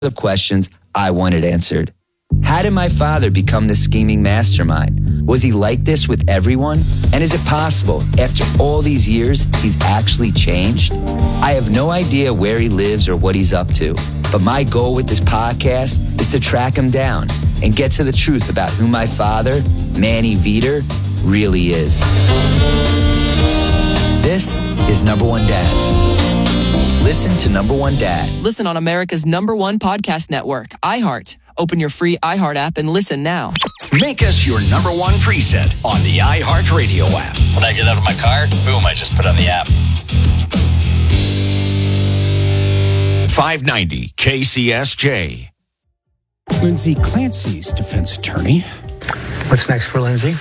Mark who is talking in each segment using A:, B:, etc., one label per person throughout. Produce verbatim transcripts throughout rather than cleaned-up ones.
A: of questions I wanted answered. How did my father become this scheming mastermind? Was he like this with everyone? And is it possible, after all these years, he's actually changed? I have no idea where he lives or what he's up to, but my goal with this podcast is to track him down and get to the truth about who my father, Manny Veter, really is. This is Number One Dad. Listen to Number One Dad.
B: Listen on America's number one podcast network, iHeart. Open your free iHeart app and listen now.
C: Make us your number one preset on the iHeart Radio app.
D: When I get out of my car, boom, I just put on the app.
C: five ninety K C S J.
E: Lindsay Clancy's defense attorney.
F: What's next for Lindsay?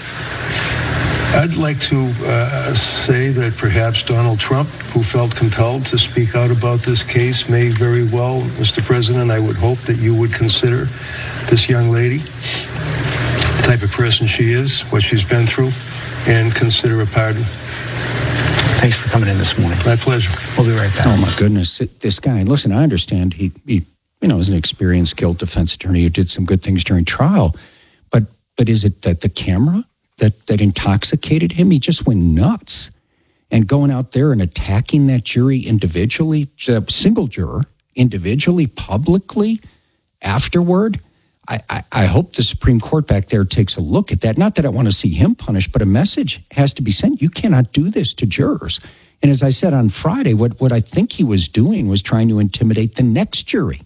G: I'd like to uh, say that perhaps Donald Trump, who felt compelled to speak out about this case, may very well, Mister President, I would hope that you would consider this young lady, the type of person she is, what she's been through, and consider a pardon.
F: Thanks for coming in this morning.
G: My pleasure.
F: We'll be right back.
E: Oh, my goodness. This guy, listen, I understand he, he you know, is an experienced, skilled defense attorney who did some good things during trial. But but is it that the camera that, that intoxicated him? He just went nuts. And going out there and attacking that jury individually, a single juror, individually, publicly, afterward, I, I, I hope the Supreme Court back there takes a look at that. Not that I want to see him punished, but a message has to be sent. You cannot do this to jurors. And as I said on Friday, what, what I think he was doing was trying to intimidate the next jury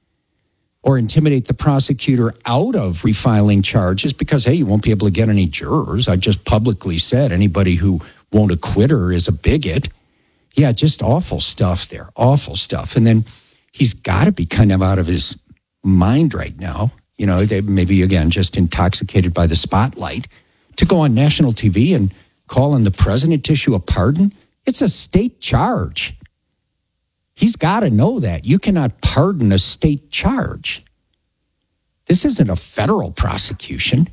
E: or intimidate the prosecutor out of refiling charges because, hey, you won't be able to get any jurors. I just publicly said anybody who won't acquit her is a bigot. Yeah, just awful stuff there, awful stuff. And then he's got to be kind of out of his mind right now. You know, they maybe, again, just intoxicated by the spotlight to go on national T V and call on the president to issue a pardon. It's a state charge. He's got to know that. You cannot pardon a state charge. This isn't a federal prosecution.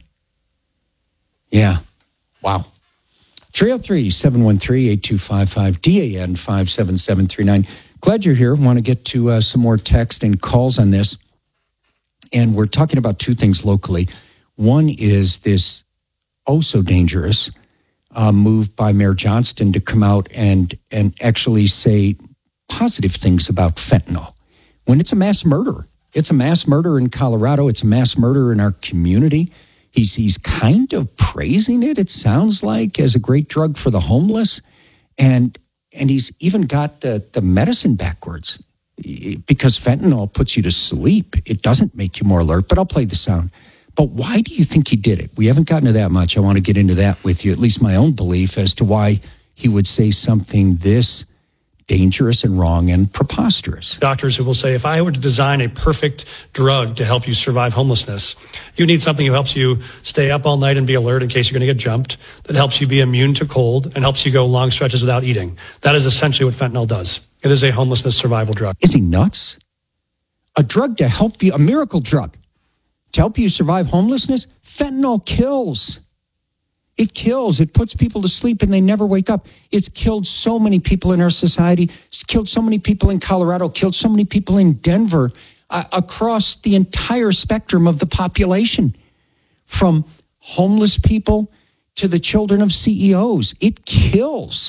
E: Yeah. Wow. three oh three, seven one three, eight two five five, D A N five seven seven three nine. Glad you're here. Want to get to uh, some more text and calls on this. And we're talking about two things locally. One is this oh so dangerous uh, move by Mayor Johnston to come out and and actually say positive things about fentanyl when it's a mass murder. It's a mass murder in Colorado. It's a mass murder in our community. He's he's kind of praising it, it sounds like, as a great drug for the homeless. And and he's even got the, the medicine backwards because fentanyl puts you to sleep. It doesn't make you more alert, but I'll play the sound. But why do you think he did it? We haven't gotten to that much. I want to get into that with you, at least my own belief as to why he would say something this dangerous and wrong and preposterous.
H: Doctors who will say, if I were to design a perfect drug to help you survive homelessness, you need something that helps you stay up all night and be alert in case you're going to get jumped, that helps you be immune to cold, and helps you go long stretches without eating. That is essentially what fentanyl does. It is a homelessness survival drug.
E: Is he nuts? A drug to help you, a miracle drug, to help you survive homelessness? Fentanyl kills. It kills. It puts people to sleep and they never wake up. It's killed so many people in our society. It's killed so many people in Colorado, killed so many people in Denver, uh, across the entire spectrum of the population, from homeless people to the children of C E Os. It kills.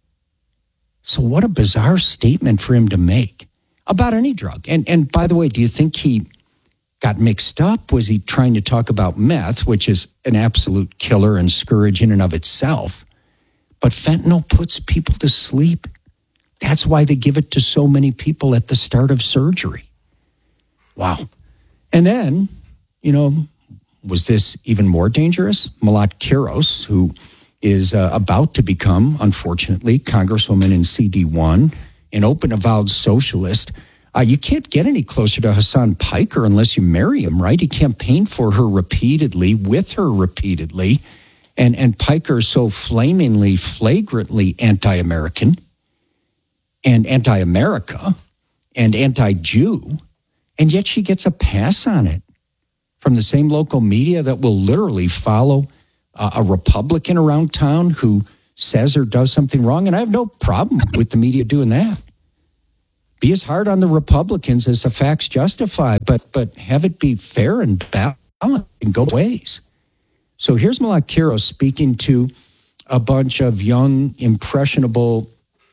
E: So what a bizarre statement for him to make about any drug. And and by the way, do you think he got mixed up? Was he trying to talk about meth, which is an absolute killer and scourge in and of itself? But fentanyl puts people to sleep. That's why they give it to so many people at the start of surgery. Wow. And then, you know, was this even more dangerous? Malat Kiros, who is uh, about to become, unfortunately, Congresswoman in C D one, an open avowed socialist. Uh, you can't get any closer to Hassan Piker unless you marry him, right? He campaigned for her repeatedly, with her repeatedly, and, and Piker is so flamingly, flagrantly anti-American and anti-America and anti-Jew, and yet she gets a pass on it from the same local media that will literally follow uh, a Republican around town who says or does something wrong, and I have no problem with the media doing that. be as hard on the Republicans as the facts justify, but but have it be fair and balanced and go ways. So here's Malak Kiros speaking to a bunch of young, impressionable,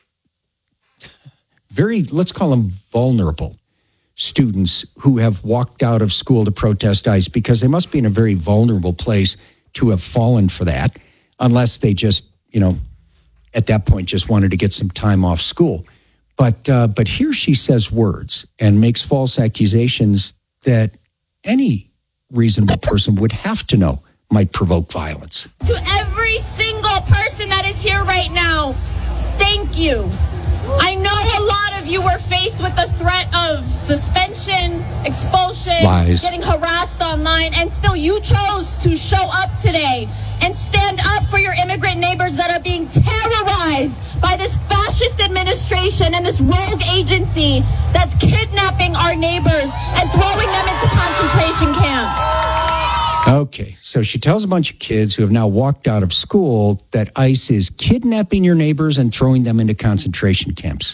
E: very, let's call them vulnerable students who have walked out of school to protest ICE, because they must be in a very vulnerable place to have fallen for that, unless they just, you know, at that point just wanted to get some time off school. But uh, but here she says words and makes false accusations that any reasonable person would have to know might provoke violence.
I: To every single person that is here right now, thank you. I know a lot of you were faced with the threat of suspension, expulsion,
E: Lies.
I: getting harassed online, and still you chose to show up today and stand up for your immigrant neighbors that are being terrorized by this fascist administration and this rogue agency that's kidnapping our neighbors and throwing them into concentration camps.
E: Okay, so she tells a bunch of kids who have now walked out of school that ICE is kidnapping your neighbors and throwing them into concentration camps.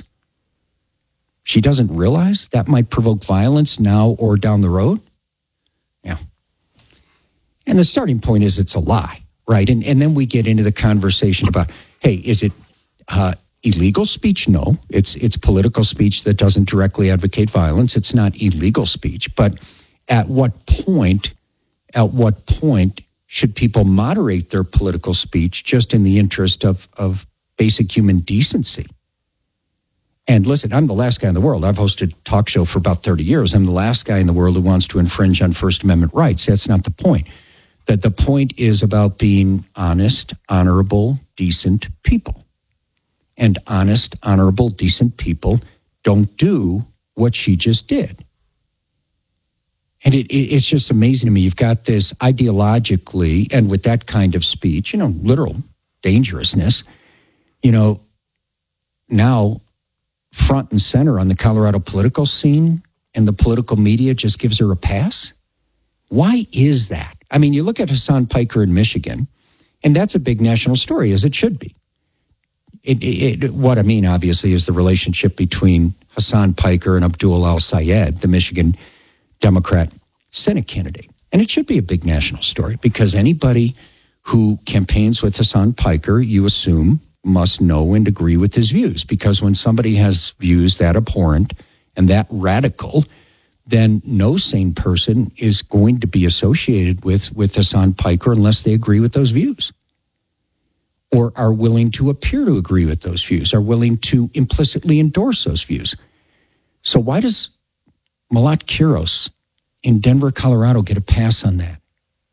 E: She doesn't realize that might provoke violence now or down the road? Yeah. And the starting point is it's a lie, right? And, and then we get into the conversation about, hey, is it uh, illegal speech? No, it's it's political speech that doesn't directly advocate violence. It's not illegal speech. But at what point... At what point should people moderate their political speech just in the interest of, of basic human decency? And listen, I'm the last guy in the world. I've hosted a talk show for about thirty years. I'm the last guy in the world who wants to infringe on First Amendment rights. That's not the point. That the point is about being honest, honorable, decent people. And honest, honorable, decent people don't do what she just did. And it, it, it's just amazing to me. You've got this ideologically, and with that kind of speech, you know, literal dangerousness, you know, now front and center on the Colorado political scene, and the political media just gives her a pass. Why is that? I mean, you look at Hassan Piker in Michigan, and that's a big national story, as it should be. It, it, it, what I mean, obviously, is the relationship between Hassan Piker and Abdul al-Sayed, the Michigan Democrat Senate candidate. And it should be a big national story, because anybody who campaigns with Hassan Piker, you assume, must know and agree with his views. Because when somebody has views that abhorrent and that radical, then no sane person is going to be associated with, with Hassan Piker unless they agree with those views, or are willing to appear to agree with those views, are willing to implicitly endorse those views. So why does Malak Kiros in Denver, Colorado get a pass on that?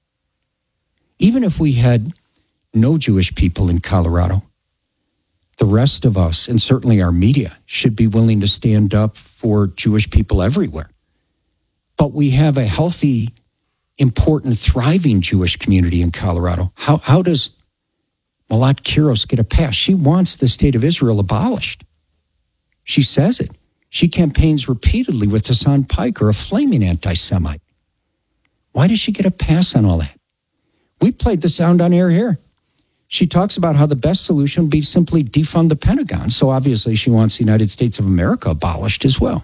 E: Even if we had no Jewish people in Colorado, the rest of us, and certainly our media, should be willing to stand up for Jewish people everywhere. But we have a healthy, important, thriving Jewish community in Colorado. How, how does Malak Kiros get a pass? She wants the state of Israel abolished. She says it. She campaigns repeatedly with Hassan Piker, a flaming anti-Semite. Why does she get a pass on all that? We played the sound on air here. She talks about how the best solution would be simply defund the Pentagon. So obviously she wants the United States of America abolished as well.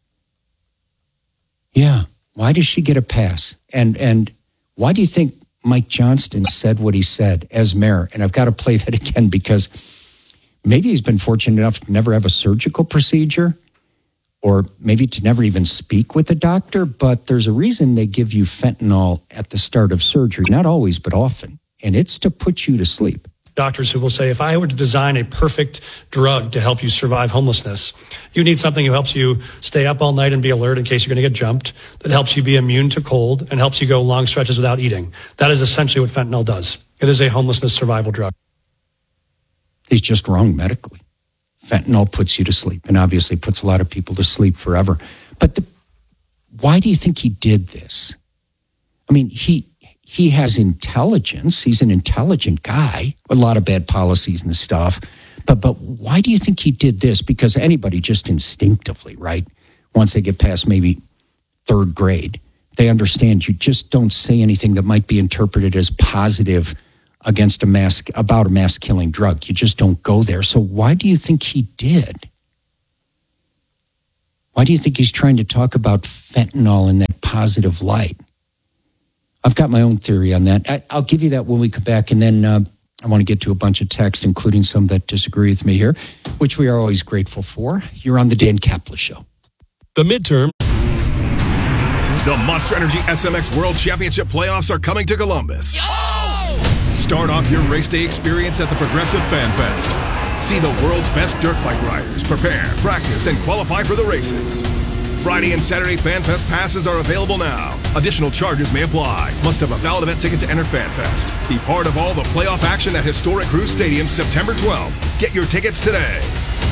E: Yeah, why does she get a pass? And and why do you think Mike Johnston said what he said as mayor? And I've got to play that again, because maybe he's been fortunate enough to never have a surgical procedure, or maybe to never even speak with a doctor, but there's a reason they give you fentanyl at the start of surgery. Not always, but often. And it's to put you to sleep.
H: Doctors who will say, if I were to design a perfect drug to help you survive homelessness, you need something that helps you stay up all night and be alert in case you're going to get jumped, that helps you be immune to cold, and helps you go long stretches without eating. That is essentially what fentanyl does. It is a homelessness survival drug.
E: He's just wrong medically. Fentanyl puts you to sleep, and obviously puts a lot of people to sleep forever. But the, why do you think he did this? I mean, he he has intelligence. He's an intelligent guy with a lot of bad policies and stuff. But but why do you think he did this? Because anybody just instinctively, right, once they get past maybe third grade, they understand you just don't say anything that might be interpreted as positive against a mass, about a mass killing drug. You just don't go there. So why do you think he did? Why do you think he's trying to talk about fentanyl in that positive light? I've got my own theory on that. I, I'll give you that when we come back, and then uh, I want to get to a bunch of texts, including some that disagree with me here, which we are always grateful for. You're on the Dan Kaplan Show.
J: The midterm. The Monster Energy S M X World Championship playoffs are coming to Columbus. Yo! Start off your race day experience at the Progressive Fan Fest. See the world's best dirt bike riders prepare, practice, and qualify for the races. Friday and Saturday Fan Fest passes are available now. Additional charges may apply. Must have a valid event ticket to enter Fan Fest. Be part of all the playoff action at historic Cruise Stadium September twelfth. Get your tickets today.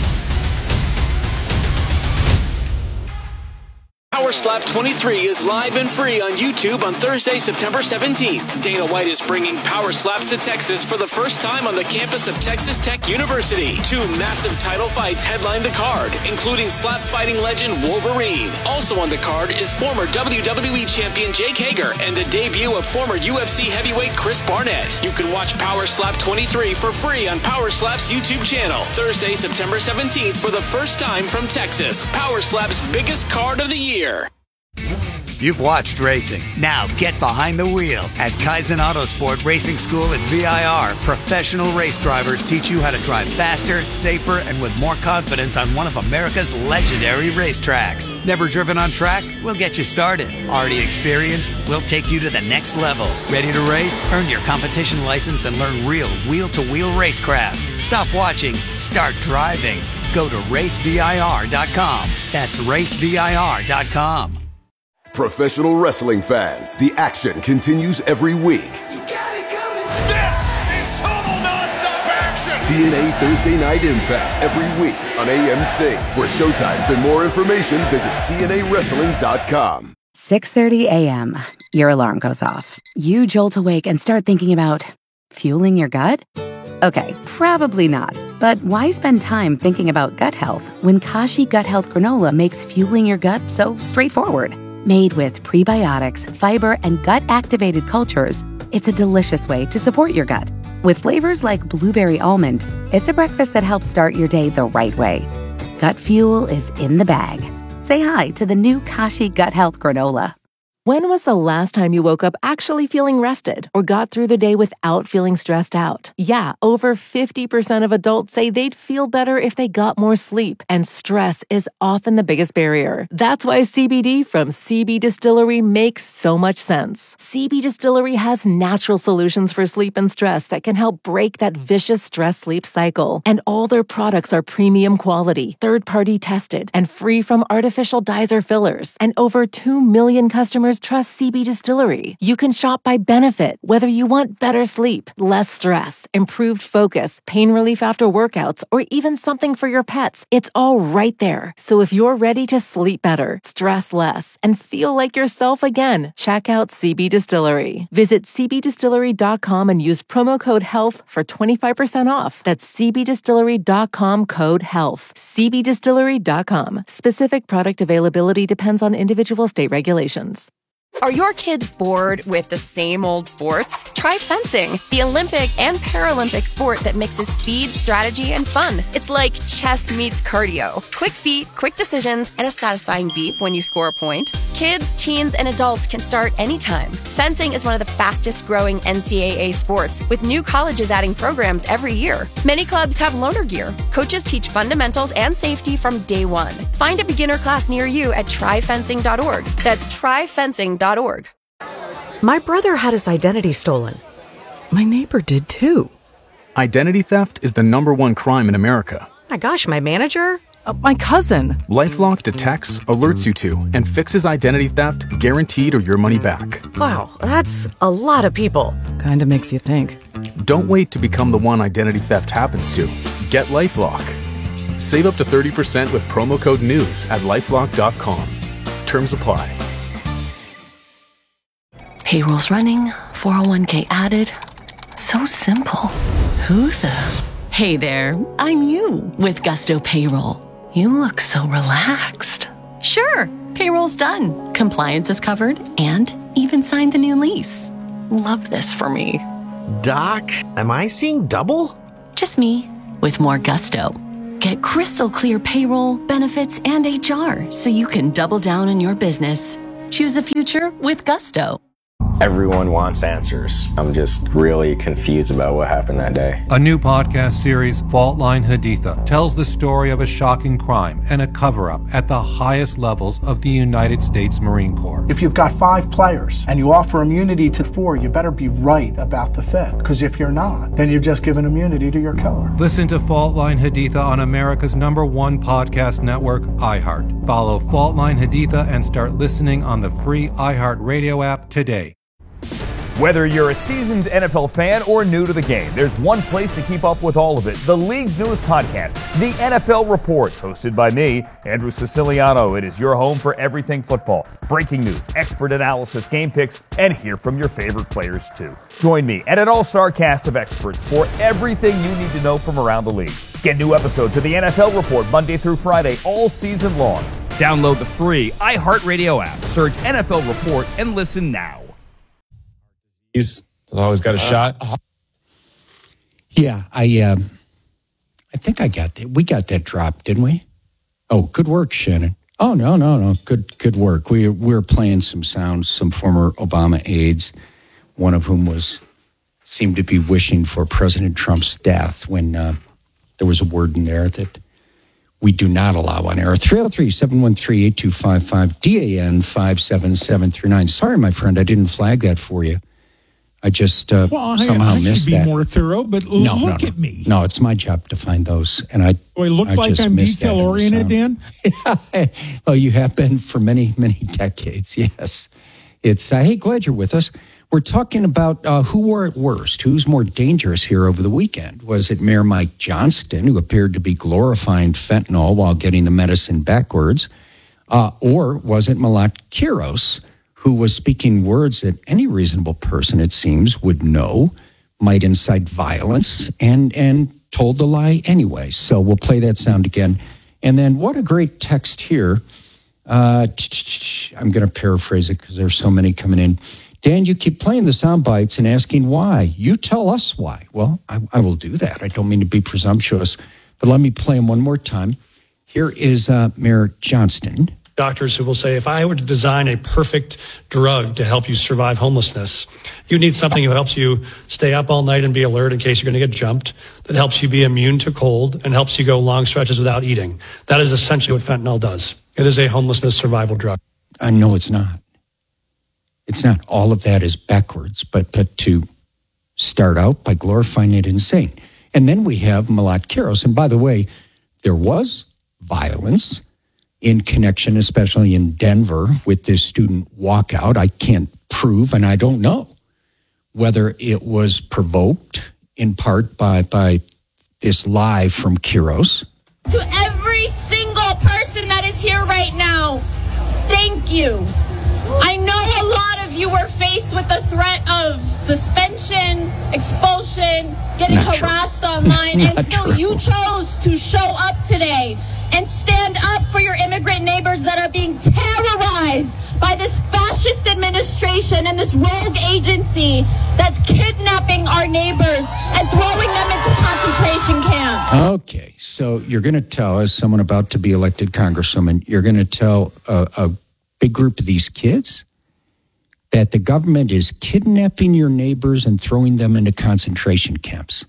K: Power Slap twenty-three is live and free on YouTube on Thursday, September seventeenth. Dana White is bringing Power Slaps to Texas for the first time on the campus of Texas Tech University. Two massive title fights headline the card, including slap fighting legend Wolverine. Also on the card is former W W E champion Jake Hager and the debut of former U F C heavyweight Chris Barnett. You can watch Power Slap twenty-three for free on Power Slap's YouTube channel. Thursday, September seventeenth for the first time from Texas. Power Slap's biggest card of the year.
L: You've watched racing. Now get behind the wheel. At Kaizen Autosport Racing School at V I R, professional race drivers teach you how to drive faster, safer, and with more confidence on one of America's legendary racetracks. Never driven on track? We'll get you started. Already experienced? We'll take you to the next level. Ready to race? Earn your competition license and learn real wheel-to-wheel racecraft. Stop watching. Start driving. Go to race V I R dot com. That's race V I R dot com.
M: Professional wrestling fans, the action continues every week.
N: You got it coming. This is total nonstop action.
M: T N A Thursday Night Impact every week on A M C. For showtimes and more information, visit T N A wrestling dot com.
O: six thirty a.m. Your alarm goes off. You jolt awake and start thinking about fueling your gut? Okay, probably not. But why spend time thinking about gut health when Kashi Gut Health Granola makes fueling your gut so straightforward? Made with prebiotics, fiber, and gut-activated cultures, it's a delicious way to support your gut. With flavors like blueberry almond, it's a breakfast that helps start your day the right way. Gut fuel is in the bag. Say hi to the new Kashi Gut Health Granola.
P: When was the last time you woke up actually feeling rested or got through the day without feeling stressed out? Yeah, over fifty percent of adults say they'd feel better if they got more sleep, and stress is often the biggest barrier. That's why C B D from C B Distillery makes so much sense. C B Distillery has natural solutions for sleep and stress that can help break that vicious stress-sleep cycle. And all their products are premium quality, third-party tested, and free from artificial dyes or fillers. And over two million customers trust C B Distillery. You can shop by benefit, whether you want better sleep, less stress, improved focus, pain relief after workouts, or even something for your pets. It's all right there. So if you're ready to sleep better, stress less, and feel like yourself again, check out C B Distillery. Visit C B distillery dot com and use promo code HEALTH for twenty-five percent off. That's C B distillery dot com code HEALTH. C B distillery dot com. Specific product availability depends on individual state regulations.
Q: Are your kids bored with the same old sports? Try fencing, the Olympic and Paralympic sport that mixes speed, strategy, and fun. It's like chess meets cardio. Quick feet, quick decisions, and a satisfying beep when you score a point. Kids, teens, and adults can start anytime. Fencing is one of the fastest growing N C double A sports, with new colleges adding programs every year. Many clubs have loaner gear. Coaches teach fundamentals and safety from day one. Find a beginner class near you at try fencing dot org. That's try fencing dot org.
R: My brother had his identity stolen. My neighbor did too.
S: Identity theft is the number one crime in America.
R: My gosh, my manager? Uh, my cousin.
S: LifeLock detects, alerts you to, and fixes identity theft guaranteed or your money back.
R: Wow, that's a lot of people. Kinda makes you think.
S: Don't wait to become the one identity theft happens to. Get LifeLock. Save up to thirty percent with promo code NEWS at lifelock dot com. Terms apply.
T: Payroll's running, four oh one k added. So simple. Who the? Hey there, I'm you with Gusto Payroll. You look so relaxed. Sure, payroll's done. Compliance is covered and even signed the new lease. Love this for me.
U: Doc, am I seeing double?
T: Just me with more gusto. Get crystal clear payroll, benefits, and H R so you can double down on your business. Choose a future with Gusto.
U: Everyone wants answers. I'm just really confused about what happened that day.
V: A new podcast series, Fault Line Haditha, tells the story of a shocking crime and a cover-up at the highest levels of the United States Marine Corps.
W: If you've got five players and you offer immunity to four, you better be right about the fifth. Because if you're not, then you've just given immunity to your killer.
V: Listen to Fault Line Haditha on America's number one podcast network, iHeart. Follow Fault Line Haditha and start listening on the free iHeart Radio app today.
X: Whether you're a seasoned N F L fan or new to the game, there's one place to keep up with all of it. The league's newest podcast, The N F L Report, hosted by me, Andrew Siciliano. It is your home for everything football. Breaking news, expert analysis, game picks, and hear from your favorite players too. Join me and an all-star cast of experts for everything you need to know from around the league. Get new episodes of The N F L Report Monday through Friday all season long. Download the free iHeartRadio app, search N F L Report, and listen now.
Y: He's always got a shot.
E: Yeah, I uh, I think I got that. We got that drop, didn't we? Oh, good work, Shannon. Oh, no, no, no. Good good work. We, we were playing some sounds, some former Obama aides, one of whom was seemed to be wishing for President Trump's death when uh, there was a word in there that we do not allow on air. three oh three, seven one three, eight two five five, D A N five seven seven three nine. Sorry, my friend, I didn't flag that for you. I just uh,
Z: well,
E: somehow
Z: I, I
E: missed
Z: should be
E: that.
Z: more thorough, but
E: no,
Z: look
E: no, no.
Z: at me.
E: No, it's my job to find those, and I.
Z: Do I look
E: I
Z: like I'm detail oriented, Dan?
E: Yeah. Well, you have been for many, many decades. Yes, it's. Uh, hey, glad you're with us. We're talking about uh, who were at worst, who's more dangerous here over the weekend. Was it Mayor Mike Johnston, who appeared to be glorifying fentanyl while getting the medicine backwards, uh, or was it Malat Kiros, who was speaking words that any reasonable person, it seems, would know might incite violence, and and told the lie anyway? So we'll play that sound again. And then what a great text here. Uh, I'm going to paraphrase it because there's so many coming in. Dan, you keep playing the sound bites and asking why. You tell us why. Well, I, I will do that. I don't mean to be presumptuous, but let me play them one more time. Here is uh, Mayor Johnston.
H: Doctors who will say, if I were to design a perfect drug to help you survive homelessness, you need something that helps you stay up all night and be alert in case you're going to get jumped, that helps you be immune to cold, and helps you go long stretches without eating. That is essentially what fentanyl does. It is a homelessness survival drug.
E: I know it's not. It's not. All of that is backwards, but but to start out by glorifying it insane. And then we have Malat Kiros. And by the way, there was violence in connection, especially in Denver, with this student walkout. I can't prove, and I don't know whether it was provoked in part by, by this lie from Kiros.
I: To every single person that is here right now, thank you. I know a lot of you were faced with the threat of suspension, expulsion, getting
E: Not
I: harassed
E: true.
I: online, and
E: Not
I: still
E: true.
I: you chose to show up today and stand up for your immigrant neighbors that are being terrorized by this fascist administration and this rogue agency that's kidnapping our neighbors and throwing them into concentration camps.
E: Okay, so you're going to tell, as someone about to be elected congresswoman, you're going to tell a, a big group of these kids that the government is kidnapping your neighbors and throwing them into concentration camps.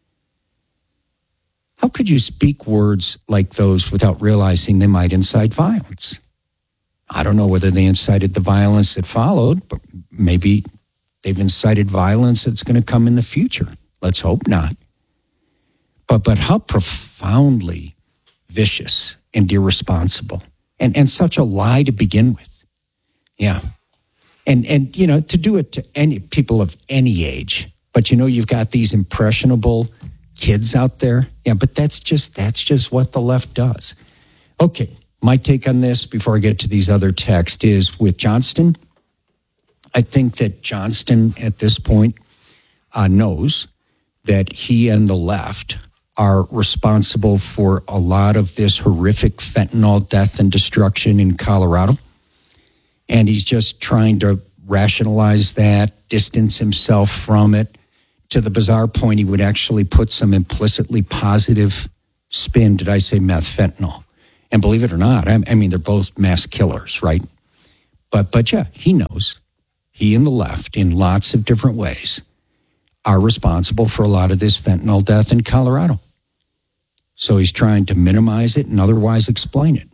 E: How could you speak words like those without realizing they might incite violence? I don't know whether they incited the violence that followed, but maybe they've incited violence that's going to come in the future. Let's hope not. But but how profoundly vicious and irresponsible, and, and such a lie to begin with. Yeah. And, and, you know, to do it to any people of any age, but, you know, you've got these impressionable kids out there. Yeah, but that's just, that's just what the left does. Okay, my take on this before I get to these other texts is with Johnston. I think that Johnston at this point uh, knows that he and the left are responsible for a lot of this horrific fentanyl death and destruction in Colorado. And he's just trying to rationalize that, distance himself from it, to the bizarre point he would actually put some implicitly positive spin did I say meth, fentanyl. And believe it or not, I, I mean, they're both mass killers, right? But, but yeah, he knows. He and the left, in lots of different ways, are responsible for a lot of this fentanyl death in Colorado. So he's trying to minimize it and otherwise explain it.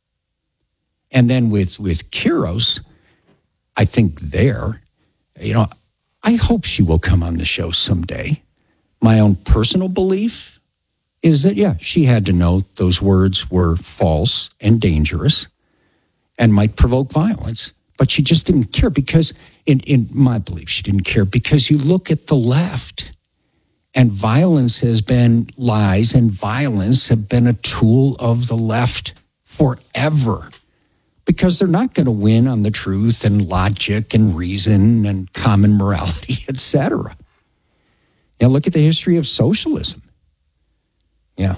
E: And then with, with Quiroz, I think there, you know, I hope she will come on the show someday. My own personal belief is that, yeah, she had to know those words were false and dangerous and might provoke violence. But she just didn't care because, in, in my belief, she didn't care because you look at the left and violence has been, lies and violence have been a tool of the left forever because they're not going to win on the truth and logic and reason and common morality, et cetera. Now, look at the history of socialism. Yeah.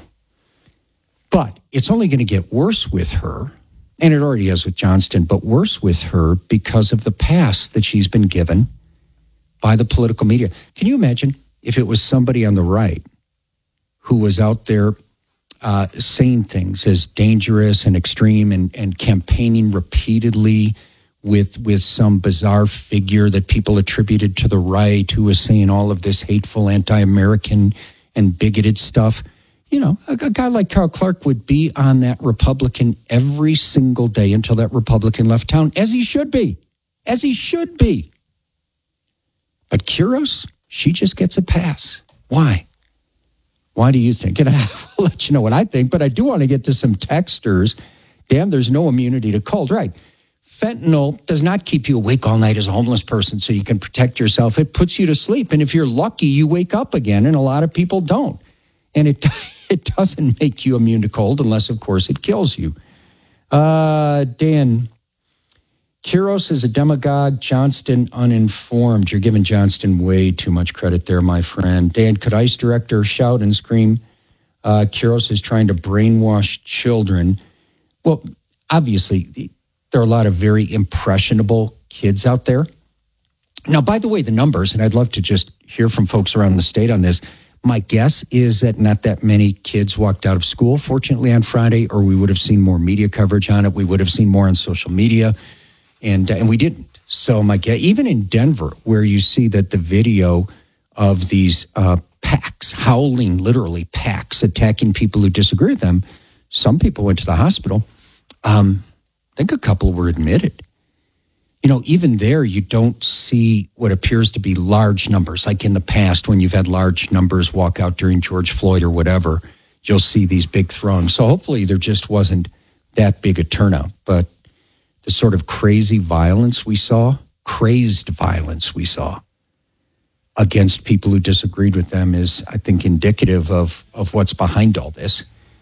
E: But it's only going to get worse with her, and it already is with Johnston, but worse with her because of the pass that she's been given by the political media. Can you imagine if it was somebody on the right who was out there uh, saying things as dangerous and extreme and, and campaigning repeatedly with with some bizarre figure that people attributed to the right who was saying all of this hateful anti-American and bigoted stuff? You know, a, a guy like Carl Clark would be on that Republican every single day until that Republican left town, as he should be, as he should be. But Quiroz, she just gets a pass. Why? Why do you think? And I will let you know what I think, but I do want to get to some texters. Damn, there's no immunity to cold. Right. Fentanyl does not keep you awake all night as a homeless person so you can protect yourself. It puts you to sleep. And if you're lucky, you wake up again, and a lot of people don't. And it it doesn't make you immune to cold unless, of course, it kills you. Uh, Dan, Quiroz is a demagogue, Johnston uninformed. You're giving Johnston way too much credit there, my friend. Dan, could ICE director shout and scream, uh, Quiroz is trying to brainwash children? Well, obviously, there are a lot of very impressionable kids out there. Now, by the way, the numbers, and I'd love to just hear from folks around the state on this. My guess is that not that many kids walked out of school, fortunately, on Friday, or we would have seen more media coverage on it. We would have seen more on social media, and uh, and we didn't. So my guess, even in Denver, where you see that the video of these uh, packs, howling, literally packs, attacking people who disagree with them, some people went to the hospital. Um, I think a couple were admitted. You know, even there, you don't see what appears to be large numbers. Like in the past, when you've had large numbers walk out during George Floyd or whatever, you'll see these big throngs. So hopefully there just wasn't that big a turnout. But the sort of crazy violence we saw, crazed violence we saw against people who disagreed with them is, I think, indicative of, of what's behind all this.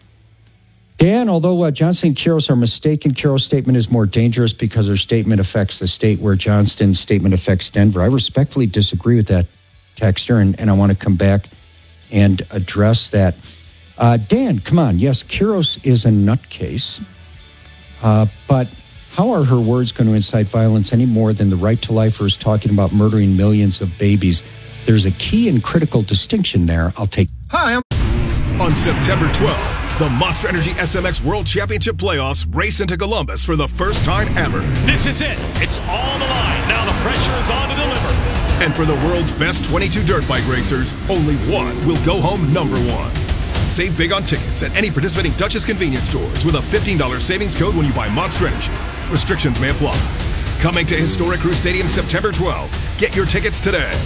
E: Dan, although uh, Johnston and Quiroz are mistaken, Quiroz' statement is more dangerous because her statement affects the state where Johnston's statement affects Denver. I respectfully disagree with that texter, and, and I want to come back and address that. Uh, Dan, come on. Yes, Quiroz is a nutcase, uh, but how are her words going to incite violence any more than the right to lifers talking about murdering millions of babies? There's a key and critical distinction there. I'll take.
J: Hi, I'm on September twelfth. The Monster Energy S M X World Championship Playoffs race into Columbus for the first time ever.
N: This is it. It's all on the line. Now the pressure is on to deliver.
J: And for the world's best twenty-two dirt bike racers, only one will go home number one. Save big on tickets at any participating Duchess convenience stores with a fifteen dollars savings code when you buy Monster Energy. Restrictions may apply. Coming to Historic Crew Stadium September twelfth. Get your tickets today.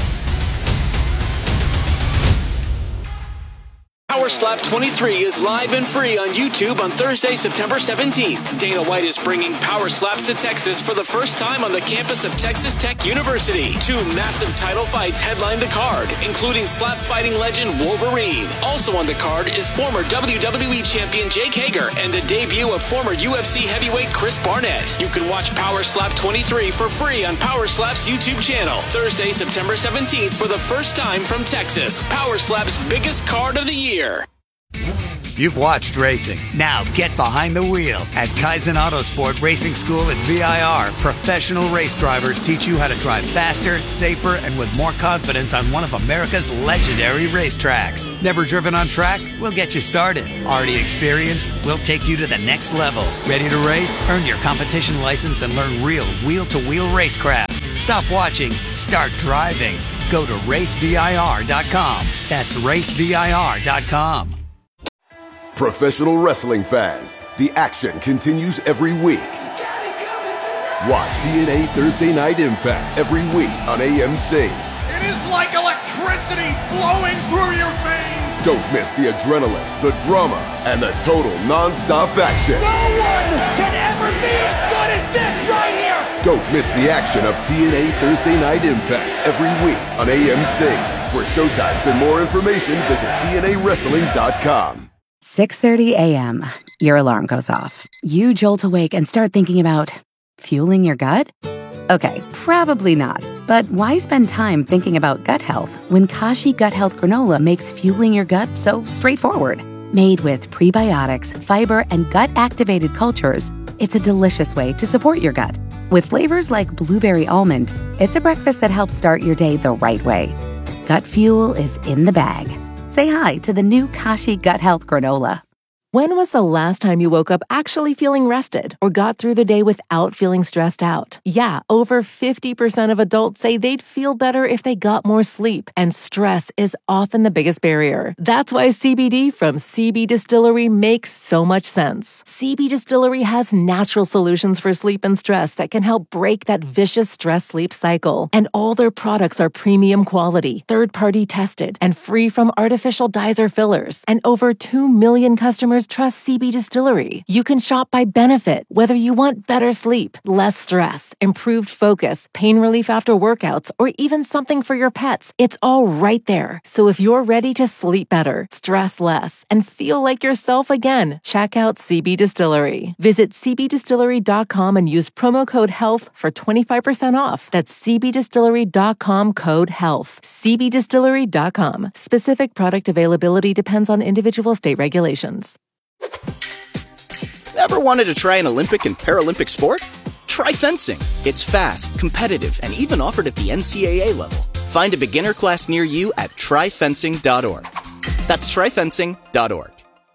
K: Power Slap twenty-three is live and free on YouTube on Thursday, September seventeenth. Dana White is bringing Power Slaps to Texas for the first time on the campus of Texas Tech University. Two massive title fights headline the card, including slap fighting legend Wolverine. Also on the card is former W W E champion Jake Hager and the debut of former U F C heavyweight Chris Barnett. You can watch Power Slap twenty-three for free on Power Slap's YouTube channel. Thursday, September seventeenth for the first time from Texas. Power Slap's biggest card of the year.
L: You've watched racing. Now get behind the wheel. At Kaizen Autosport Racing School at V I R, professional race drivers teach you how to drive faster, safer, and with more confidence on one of America's legendary racetracks. Never driven on track? We'll get you started. Already experienced? We'll take you to the next level. Ready to race? Earn your competition license and learn real wheel-to-wheel racecraft. Stop watching. Start driving. Go to race V I R dot com. That's race V I R dot com.
M: Professional wrestling fans, the action continues every week. Watch T N A Thursday Night Impact every week on A M C.
N: It is like electricity flowing through your veins.
M: Don't miss the adrenaline, the drama, and the total non-stop action.
N: No one can ever be as good as this right here.
M: Don't miss the action of T N A Thursday Night Impact every week on A M C. For showtimes and more information, visit T N A wrestling dot com.
O: six thirty a.m. Your alarm goes off. You jolt awake and start thinking about fueling your gut? Okay, probably not. But why spend time thinking about gut health when Kashi Gut Health Granola makes fueling your gut so straightforward? Made with prebiotics, fiber, and gut-activated cultures, it's a delicious way to support your gut. With flavors like blueberry almond, it's a breakfast that helps start your day the right way. Gut fuel is in the bag. Say hi to the new Kashi Gut Health Granola.
P: When was the last time you woke up actually feeling rested or got through the day without feeling stressed out? Yeah, over fifty percent of adults say they'd feel better if they got more sleep, and stress is often the biggest barrier. That's why C B D from C B Distillery makes so much sense. C B Distillery has natural solutions for sleep and stress that can help break that vicious stress-sleep cycle. And all their products are premium quality, third-party tested, and free from artificial dyes or fillers. And over two million customers trust C B Distillery. You can shop by benefit, whether you want better sleep, less stress, improved focus, pain relief after workouts, or even something for your pets. It's all right there. So if you're ready to sleep better, stress less, and feel like yourself again, check out C B Distillery. Visit C B distillery dot com and use promo code HEALTH for twenty-five percent off. That's C B distillery dot com code HEALTH. C B distillery dot com. Specific product availability depends on individual state regulations.
A: Ever wanted to try an Olympic and Paralympic sport? Try fencing. It's fast, competitive, and even offered at the N C A A level. Find a beginner class near you at try fencing dot org. That's try fencing dot org.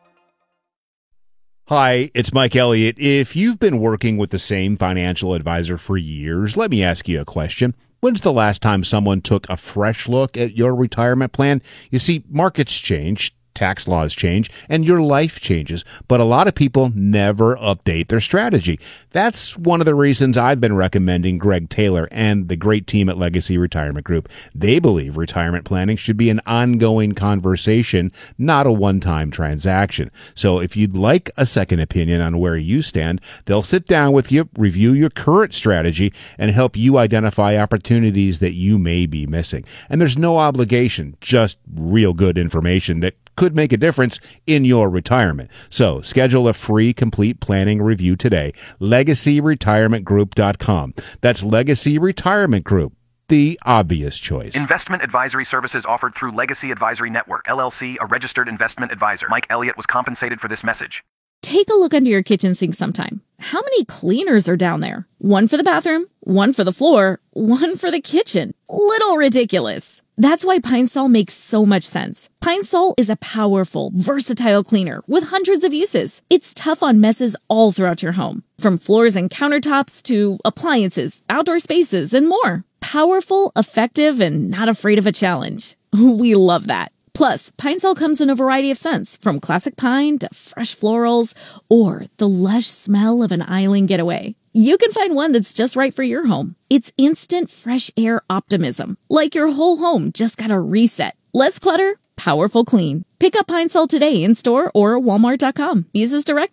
B: Hi, it's Mike Elliott. If you've been working with the same financial advisor for years, let me ask you a question. When's the last time someone took a fresh look at your retirement plan? You see, markets change, tax laws change, and your life changes, but a lot of people never update their strategy. That's one of the reasons I've been recommending Greg Taylor and the great team at Legacy Retirement Group. They believe retirement planning should be an ongoing conversation, not a one-time transaction. So if you'd like a second opinion on where you stand, they'll sit down with you, review your current strategy, and help you identify opportunities that you may be missing. And there's no obligation, just real good information that could make a difference in your retirement. So schedule a free complete planning review today. legacy retirement group dot com. That's Legacy Retirement Group, the obvious choice.
C: Investment advisory services offered through Legacy Advisory Network, L L C, a registered investment advisor. Mike Elliott was compensated for this message.
D: Take a look under your kitchen sink sometime. How many cleaners are down there? One for the bathroom, one for the floor, one for the kitchen. Little ridiculous. That's why Pine Sol makes so much sense. Pine Sol is a powerful, versatile cleaner with hundreds of uses. It's tough on messes all throughout your home, from floors and countertops to appliances, outdoor spaces, and more. Powerful, effective, and not afraid of a challenge. We love that. Plus, Pine Sol comes in a variety of scents, from classic pine to fresh florals, or the lush smell of an island getaway. You can find one that's just right for your home. It's instant fresh air optimism, like your whole home just got a reset. Less clutter, powerful clean. Pick up Pine Sol today in store or walmart dot com. Use as directed.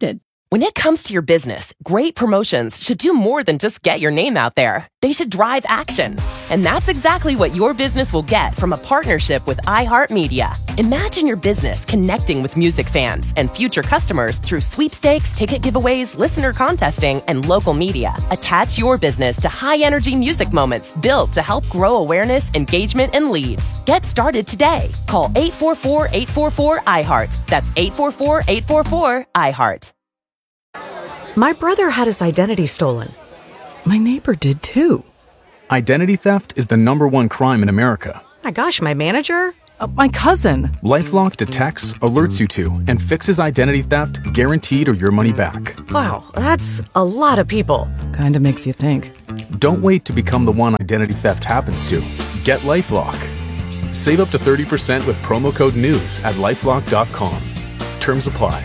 F: When it comes to your business, great promotions should do more than just get your name out there. They should drive action. And that's exactly what your business will get from a partnership with iHeartMedia. Imagine your business connecting with music fans and future customers through sweepstakes, ticket giveaways, listener contesting, and local media. Attach your business to high-energy music moments built to help grow awareness, engagement, and leads. Get started today. Call eight four four, eight four four, I heart. That's eight four four, eight four four, I heart.
G: My brother had his identity stolen. My neighbor did too.
Q: Identity theft is the number one crime in America.
G: My gosh, my manager? Uh, my cousin.
Q: LifeLock detects, alerts you to, and fixes identity theft guaranteed or your money back.
G: Wow, that's a lot of people. Kinda makes you think.
Q: Don't wait to become the one identity theft happens to. Get LifeLock. Save up to thirty percent with promo code NEWS at lifelock dot com. Terms apply.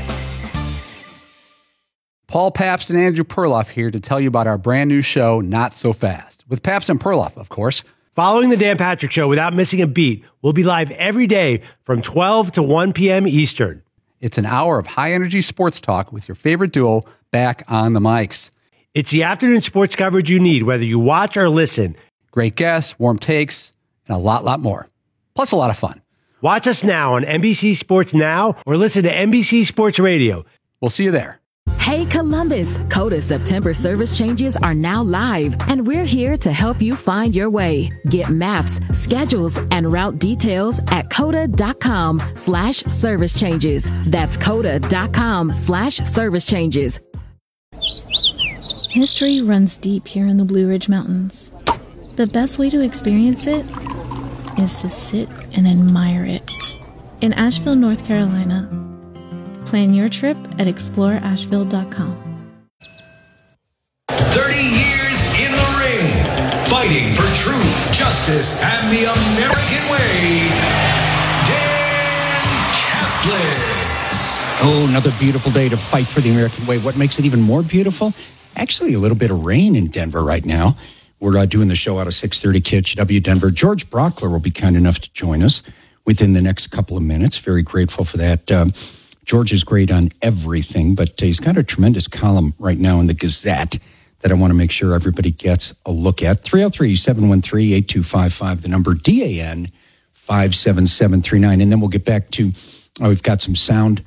R: Paul Pabst and Andrew Perloff here to tell you about our brand new show, Not So Fast, with Pabst and Perloff, of course.
S: Following the Dan Patrick Show without missing a beat, we'll be live every day from twelve to one p.m. Eastern.
R: It's an hour of high-energy sports talk with your favorite duo back on the mics.
S: It's the afternoon sports coverage you need, whether you watch or listen.
R: Great guests, warm takes, and a lot, lot more. Plus a lot of fun.
S: Watch us now on N B C Sports Now or listen to N B C Sports Radio.
R: We'll see you there.
T: Hey Columbus, Coda September service changes are now live, and we're here to help you find your way. Get maps, schedules, and route details at coda.com slash service changes. That's coda.com slash service changes.
D: History runs deep here in the Blue Ridge Mountains. The best way to experience it is to sit and admire it. In Asheville, North Carolina, plan your trip at explore asheville dot com.
N: thirty years in the ring, fighting for truth, justice, and the American way. Dan Catholic.
E: Oh, another beautiful day to fight for the American way. What makes it even more beautiful? Actually, a little bit of rain in Denver right now. We're uh, doing the show out of six thirty K H W Denver. George Brockler will be kind enough to join us within the next couple of minutes. Very grateful for that. Um, George is great on everything, but he's got a tremendous column right now in the Gazette that I want to make sure everybody gets a look at. three oh three, seven one three, eight two five five, the number D A N five seven seven three nine. And then we'll get back to, oh, we've got some sound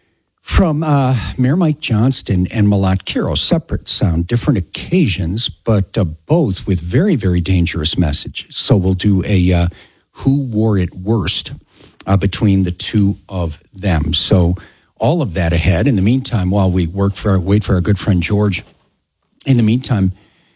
E: from uh, Mayor Mike Johnston and Malat Kiro. Separate sound, different occasions, but uh, both with very, very dangerous messages. So we'll do a uh, Who Wore It Worst Uh, between the two of them. So all of that ahead. In the meantime, while we work for wait for our good friend George, in the meantime,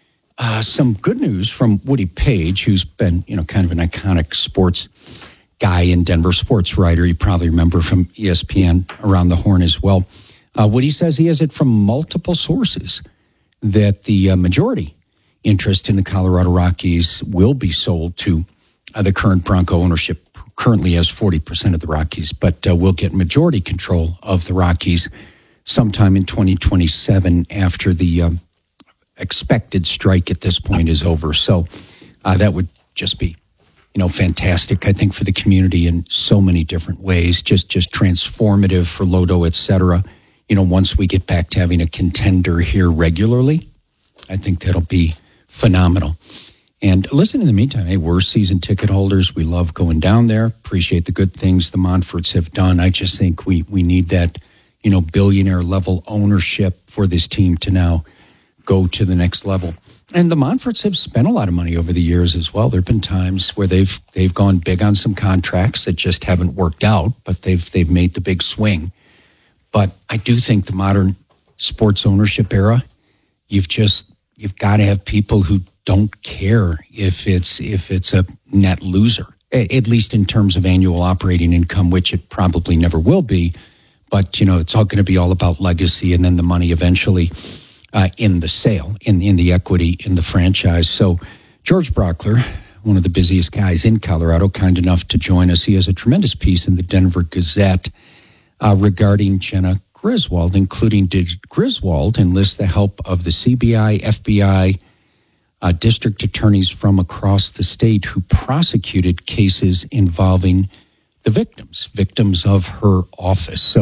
E: uh, some good news from Woody Page, who's been, you know, kind of an iconic sports guy in Denver, sports writer. You probably remember from E S P N Around the Horn as well. Uh, Woody says he has it from multiple sources that the uh, majority interest in the Colorado Rockies will be sold to uh, the current Bronco ownership. Currently has forty percent of the Rockies, but uh, we'll get majority control of the Rockies sometime in twenty twenty-seven after the um, expected strike at this point is over. So uh, that would just be, you know, fantastic, I think, for the community in so many different ways, just just transformative for Lodo, et cetera. You know, once we get back to having a contender here regularly, I think that'll be phenomenal. And listen, in the meantime, hey, we're season ticket holders. We love going down there. Appreciate the good things the Montforts have done. I just think we we need that, you know, billionaire level ownership for this team to now go to the next level. And the Montforts have spent a lot of money over the years as well. There have been times where they've they've gone big on some contracts that just haven't worked out, but they've they've made the big swing. But I do think the modern sports ownership era, you've just you've got to have people who don't care if it's if it's a net loser, at least in terms of annual operating income, which it probably never will be. But, you know, it's all going to be all about legacy and then the money eventually uh, in the sale, in, in the equity, in the franchise. So George Brockler, one of the busiest guys in Colorado, kind enough to join us. He has a tremendous piece in the Denver Gazette uh, regarding Jenna Griswold, including did Griswold enlist the help of the C B I, F B I, Uh, district attorneys from across the state who prosecuted cases involving the victims, victims of her office. So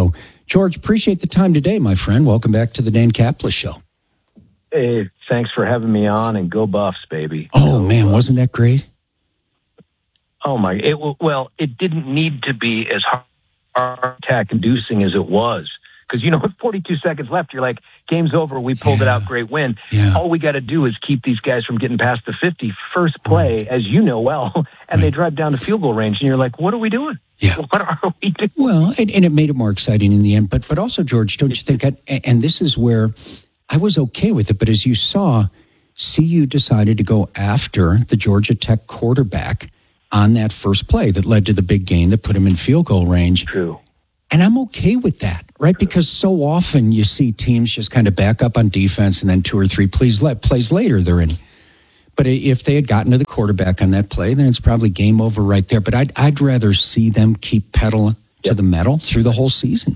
E: George, appreciate the time today, my friend. Welcome back to the Dan Caplis Show.
U: Hey, thanks for having me on, and go Buffs, baby.
E: Oh, man, wasn't that great?
U: Oh, my. It Well, it didn't need to be as heart attack inducing as it was. Because, you know, with forty-two seconds left, you're like, game's over. We pulled yeah. it out. Great win. Yeah. All we got to do is keep these guys from getting past the fifty. First play, right. as you know well, and right. they drive down to field goal range. And you're like, what are we doing?
E: Yeah.
U: What are we doing?
E: Well, and, and it made it more exciting in the end. But, but also, George, don't you think, I, and this is where I was okay with it. But as you saw, C U decided to go after the Georgia Tech quarterback on that first play that led to the big gain that put him in field goal range.
U: True.
E: And I'm okay with that, right? Because so often you see teams just kind of back up on defense and then two or three plays, plays later they're in. But if they had gotten to the quarterback on that play, then it's probably game over right there. But I'd, I'd rather see them keep pedal to
U: yep.
E: the metal through the whole season.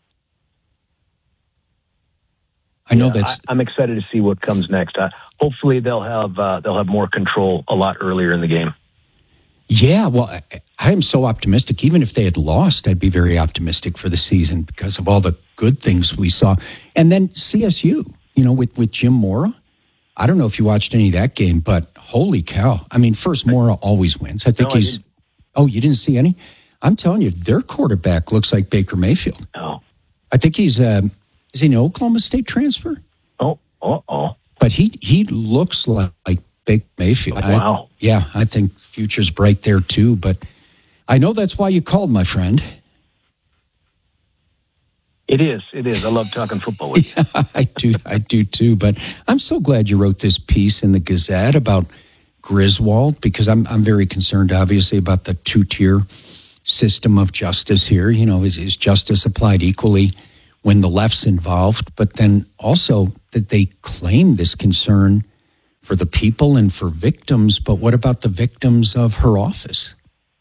E: I know yeah, that's.
U: I, I'm excited to see what comes next. Uh, hopefully, they'll have uh, they'll have more control a lot earlier in the game.
E: Yeah, well, I, I am so optimistic. Even if they had lost, I'd be very optimistic for the season because of all the good things we saw. And then C S U, you know, with, with Jim Mora. I don't know if you watched any of that game, but holy cow. I mean, first, Mora always wins. I think
U: no,
E: he's... I oh, you didn't see any? I'm telling you, their quarterback looks like Baker Mayfield.
U: Oh.
E: I think he's... Um, is he an Oklahoma State transfer?
U: Oh, uh-oh.
E: But he, he looks like... like Baker Mayfield.
U: Wow.
E: I, yeah, I think future's bright there too, but I know that's why you called, my friend.
U: It is. It is. I love talking football with you.
E: Yeah, I do. I do too, but I'm so glad you wrote this piece in the Gazette about Griswold because I'm I'm very concerned, obviously, about the two-tier system of justice here. You know, is, is justice applied equally when the left's involved? But then also that they claim this concern for the people and for victims, but what about the victims of her office?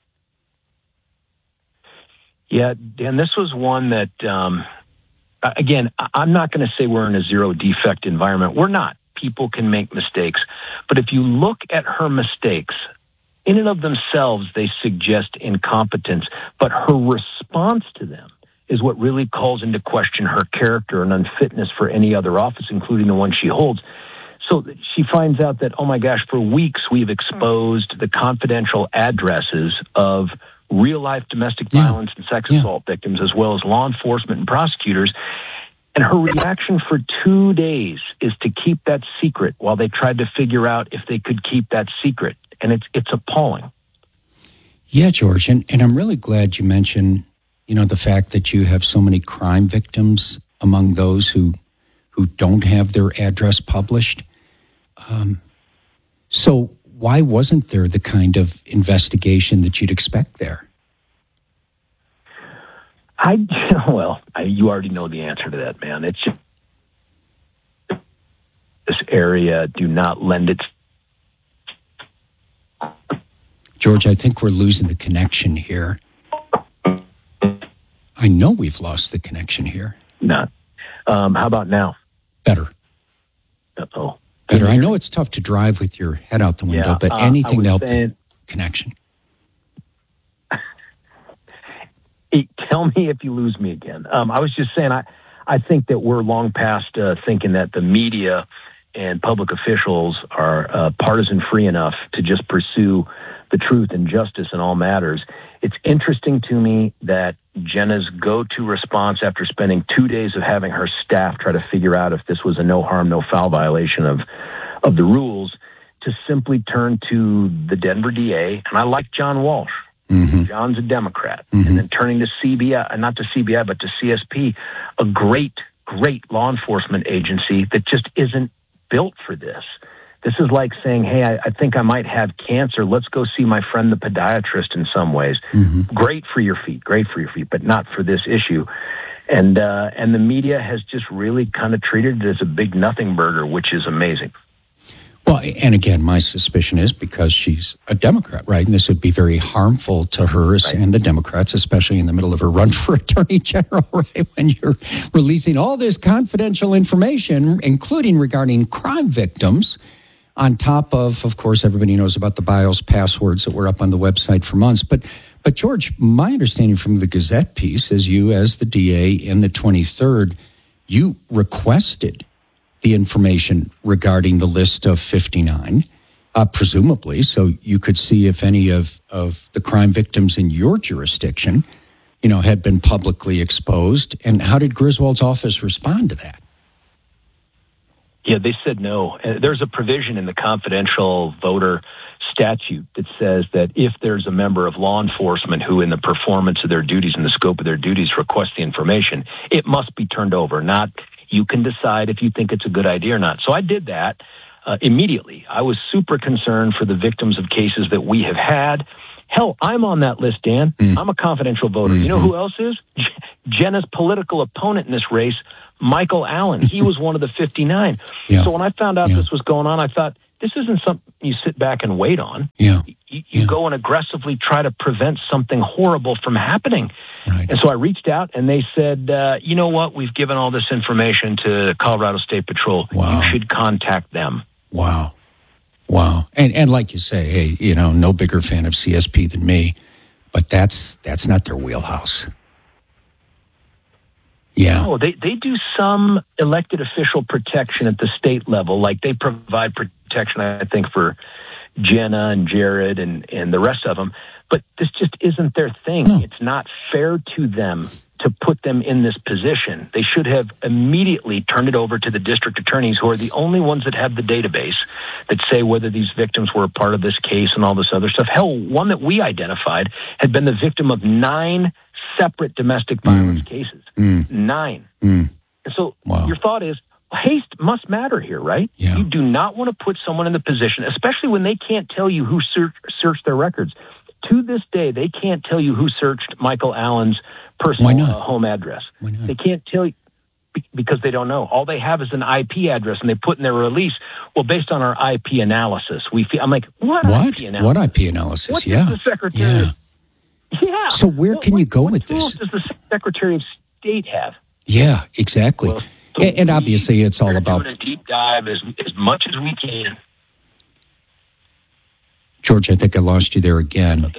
U: Yeah, Dan, this was one that, um, again, I'm not going to say we're in a zero defect environment. We're not. People can make mistakes. But if you look at her mistakes, in and of themselves, they suggest incompetence. But her response to them is what really calls into question her character and unfitness for any other office, including the one she holds. So she finds out that, oh my gosh, for weeks we've exposed the confidential addresses of real-life domestic yeah. violence and sex yeah. assault victims, as well as law enforcement and prosecutors. And her reaction for two days is to keep that secret while they tried to figure out if they could keep that secret. And it's it's appalling.
E: Yeah, George, and, and I'm really glad you mentioned, you know, the fact that you have so many crime victims among those who who don't have their address published. Um, so why wasn't there the kind of investigation that you'd expect there?
U: I, well, I, you already know the answer to that, man. It's just, this area do not lend its...
E: George, I think we're losing the connection here. I know we've lost the connection here.
U: No. Um, how about now?
E: Better.
U: Uh-oh.
E: Better. I know it's tough to drive with your head out the window, yeah, but anything uh, to help saying, the connection.
U: Hey, tell me if you lose me again. Um, I was just saying, I, I think that we're long past uh, thinking that the media and public officials are uh, partisan free enough to just pursue the truth and justice in all matters. It's interesting to me that Jenna's go-to response after spending two days of having her staff try to figure out if this was a no harm, no foul violation of, of the rules, to simply turn to the Denver D A. And I like John Walsh. Mm-hmm. John's a Democrat. Mm-hmm. And then turning to C B I, not to C B I, but to C S P, a great, great law enforcement agency that just isn't built for this. This is like saying, hey, I, I think I might have cancer. Let's go see my friend, the podiatrist, in some ways. Mm-hmm. Great for your feet, great for your feet, but not for this issue. And uh, and the media has just really kind of treated it as a big nothing burger, which is amazing.
E: Well, and again, my suspicion is because she's a Democrat, right? And this would be very harmful to her right. and the Democrats, especially in the middle of her run for attorney general, right? When you're releasing all this confidential information, including regarding crime victims, on top of, of course, everybody knows about the BIOS passwords that were up on the website for months. But But, George, my understanding from the Gazette piece is you, as the D A in the twenty-third, you requested the information regarding the list of fifty-nine, uh, presumably, so you could see if any of, of the crime victims in your jurisdiction, you know, had been publicly exposed. And how did Griswold's office respond to that?
U: Yeah, they said no. Uh, There's a provision in the confidential voter statute that says that if there's a member of law enforcement who in the performance of their duties and the scope of their duties requests the information, it must be turned over. Not you can decide if you think it's a good idea or not. So I did that uh, immediately. I was super concerned for the victims of cases that we have had. Hell, I'm on that list, Dan. Mm. I'm a confidential voter. Mm-hmm. You know who else is? Jenna's political opponent in this race, Michael Allen. He was one of the fifty-nine. Yeah. So when I found out yeah. this was going on, I thought, this isn't something you sit back and wait on.
E: Yeah.
U: You, you yeah. go and aggressively try to prevent something horrible from happening.
E: Right.
U: And so I reached out and they said, uh, you know what? We've given all this information to Colorado State Patrol.
E: Wow.
U: You should contact them.
E: Wow. Wow. And and like you say, hey, you know, no bigger fan of C S P than me, but that's that's not their wheelhouse. Yeah.
U: No, they, they do some elected official protection at the state level. Like they provide protection, I think, for Jenna and Jared and, and the rest of them. But this just isn't their thing. No. It's not fair to them to put them in this position. They should have immediately turned it over to the district attorneys, who are the only ones that have the database that say whether these victims were a part of this case and all this other stuff. Hell, one that we identified had been the victim of nine separate domestic violence mm. cases. Mm. Nine.
E: Mm.
U: And so
E: wow.
U: your thought is, haste must matter here, right?
E: Yeah.
U: You do not want to put someone in the position, especially when they can't tell you who search, searched their records. To this day, they can't tell you who searched Michael Allen's personal uh, home address.
E: Why not?
U: They can't tell you because they don't know. All they have is an I P address, and they put in their release, well, based on our I P analysis, we feel, I'm like, what,
E: what?
U: I P analysis?
E: What I P analysis?
U: What
E: yeah.
U: does the Secretary
E: yeah.
U: of, yeah.
E: So where
U: what,
E: can you go
U: what,
E: with
U: what
E: this?
U: What does the Secretary of State have?
E: Yeah, exactly.
U: Well, so
E: and, and obviously it's all about...
U: doing a deep dive as, as much as we can.
E: George, I think I lost you there again.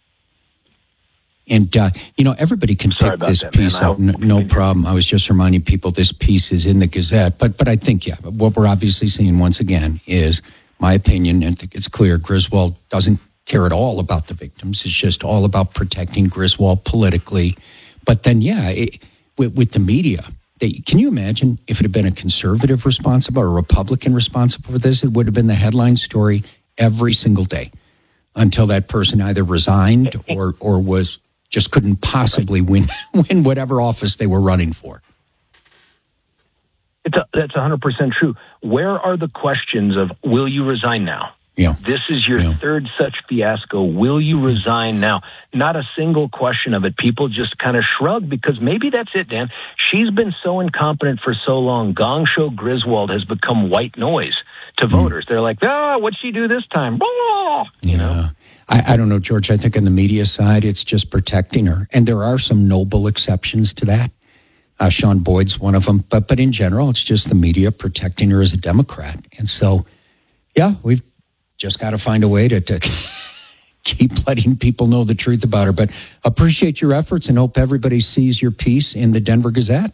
E: And, uh, you know, everybody can
U: Sorry
E: pick this
U: that,
E: piece
U: man.
E: up. No, no problem. I was just reminding people this piece is in the Gazette. But but I think, yeah, what we're obviously seeing once again is my opinion, and I think it's clear, Griswold doesn't care at all about the victims. It's just all about protecting Griswold politically. But then, yeah, it, with, with the media, they, can you imagine if it had been a conservative responsible or a Republican responsible for this? It would have been the headline story every single day until that person either resigned or or was... just couldn't possibly win win whatever office they were running for.
U: It's a, that's one hundred percent true. Where are the questions of, will you resign now?
E: Yeah.
U: This is your
E: yeah.
U: third such fiasco. Will you resign now? Not a single question of it. People just kind of shrug because maybe that's it, Dan. She's been so incompetent for so long. Gong Show Griswold has become white noise to mm. voters. They're like, ah, what'd she do this time? Oh, you
E: yeah.
U: know?
E: I, I don't know, George. I think on the media side, it's just protecting her. And there are some noble exceptions to that. Uh, Sean Boyd's one of them. But but in general, it's just the media protecting her as a Democrat. And so, yeah, we've just got to find a way to, to keep letting people know the truth about her. But appreciate your efforts and hope everybody sees your piece in the Denver Gazette.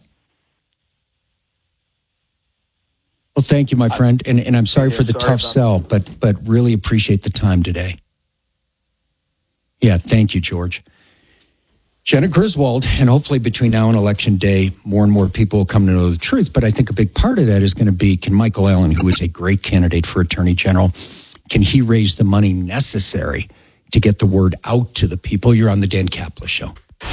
E: Well, thank you, my friend. And, and I'm sorry
U: yeah,
E: for the
U: sorry
E: tough sell, but but really appreciate the time today. Yeah, thank you, George. Jenna Griswold, and hopefully between now and Election Day, more and more people will come to know the truth. But I think a big part of that is going to be, can Michael Allen, who is a great candidate for Attorney General, can he raise the money necessary to get the word out to the people? You're on the Dan Caplis Show.